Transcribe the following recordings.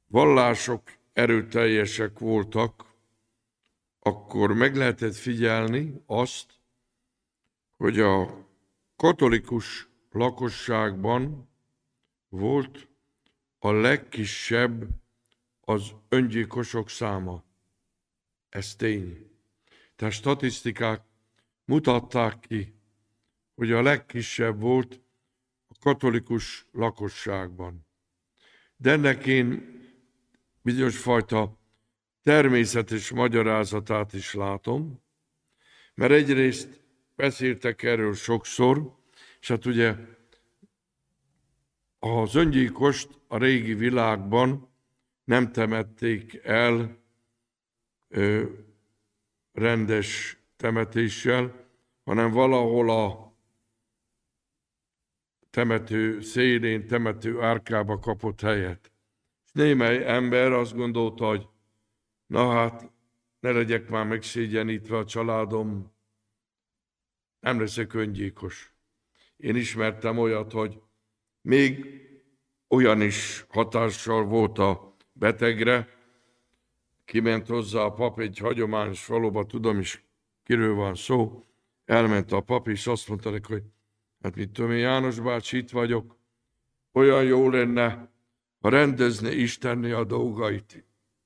vallások erőteljesek voltak, akkor meg lehetett figyelni azt, hogy a katolikus lakosságban volt a legkisebb az öngyilkosok száma. Ez tény. Tehát statisztikák mutatták ki, hogy a legkisebb volt a katolikus lakosságban. De ennek én bizonyos fajta természetes magyarázatát is látom, mert egyrészt beszéltek erről sokszor, és hát ugye az öngyilkost a régi világban nem temették el rendes temetéssel, hanem valahol a temető szélén, temető árkába kapott helyet. És némely ember azt gondolta, hogy na hát, ne legyek már megszégyenítve a családom, nem leszek öngyilkos. Én ismertem olyat, hogy még olyan is hatással volt a betegre, kiment hozzá a pap egy hagyományos faluba, tudom is, kiről van szó, elment a pap, és azt mondta neki, hogy hát mit tudom én, János bácsi, itt vagyok, olyan jó lenne, ha rendezne Istenné a dolgait.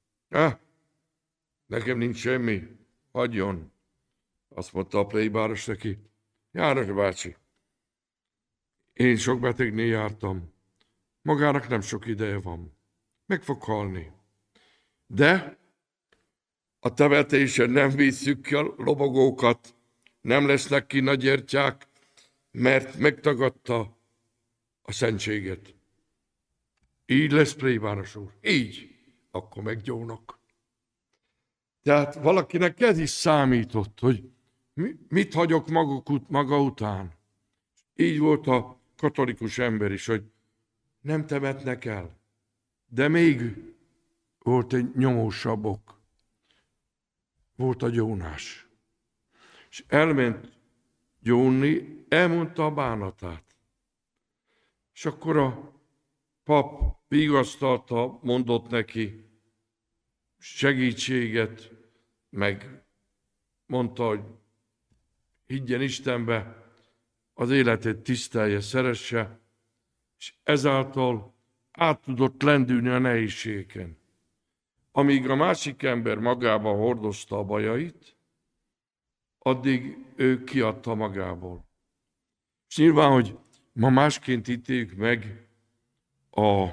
Nekem nincs semmi, hagyjon. Azt mondta a plébáros neki, János bácsi, én sok betegnél jártam, magának nem sok ideje van, meg fog halni. De a temetésen nem visszük ki a lobogókat, nem lesznek ki nagy gyertyák, mert megtagadta a szentséget. Így lesz, plébános úr, így, akkor meggyónak. Tehát valakinek ez is számított, hogy mit hagyok maga után. Így volt a katolikus ember is, hogy nem temetnek el. De még volt egy nyomósabb ok. Volt a gyónás. És elment gyónni, elmondta a bánatát. És akkor a pap vigasztalta, mondott neki segítséget, meg mondta, hogy higgyen Istenbe, az életét tisztelje, szeresse, és ezáltal át tudott lendülni a nehézségeken. Amíg a másik ember magába hordozta a bajait, addig ő kiadta magából. És nyilván, hogy ma másként ítéljük meg a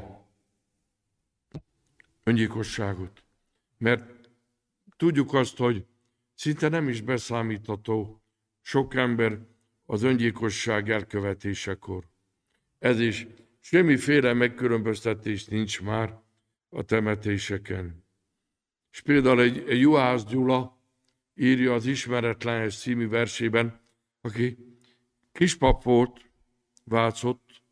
öngyilkosságot, mert tudjuk azt, hogy szinte nem is beszámítható sok ember az öngyilkosság elkövetésekor. Ez is semmiféle megkülönböztetés nincs már a temetéseken. És például egy Juhász Gyula írja az Ismeretlenhez című versében, aki kispap volt, Vácott,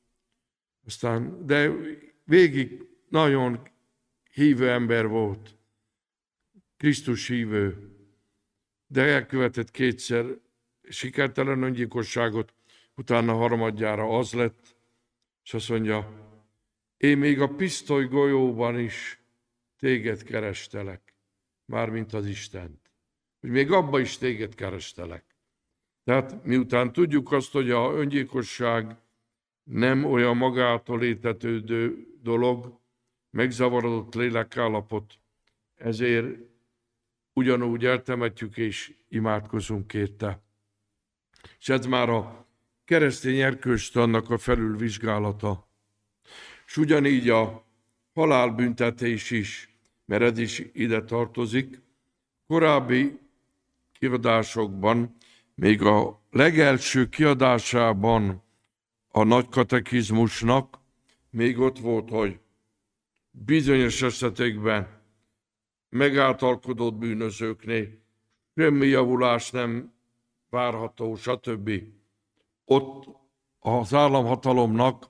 de végig nagyon hívő ember volt, Krisztus hívő, de elkövetett kétszer sikertelen öngyilkosságot, utána harmadjára az lett, és azt mondja, én még a pisztoly golyóban is téged kerestelek, mármint az Istent. Hogy még abba is téged kerestelek. Tehát miután tudjuk azt, hogy a öngyilkosság nem olyan magától létetődő dolog, megzavarodott lélekállapot, ezért ugyanúgy eltemetjük és imádkozunk érte. És ez már a keresztény erkölcstannak a felülvizsgálata. És ugyanígy a halálbüntetés is, mert ez is ide tartozik. Korábbi kiadásokban, még a legelső kiadásában a nagy katekizmusnak még ott volt, hogy bizonyos esetekben megáltalkodott bűnözőknél semmi javulás nem várható, stb. Ott az államhatalomnak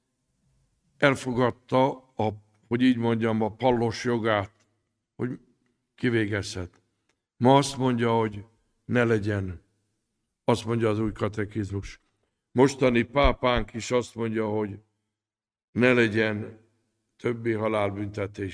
elfogadta hogy így mondjam, a pallos jogát, hogy kivégezhet. Ma azt mondja, hogy ne legyen. Azt mondja az új katekizmus. Mostani pápánk is azt mondja, hogy ne legyen többi halálbüntetés.